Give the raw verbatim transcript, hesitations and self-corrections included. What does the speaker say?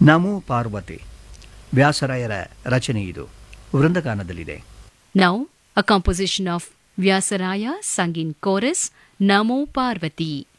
ನಮೋ ಪಾರ್ವತಿ ವ್ಯಾಸರಾಯರ ರಚನೆ ಇದು ವೃಂದಗಾನದಲ್ಲಿದೆ. Now, a composition of Vyasaraya sung in chorus, Namo Parvati.